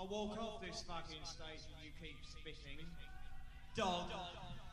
I'll walk off this fucking stage and you keep spitting. Dog.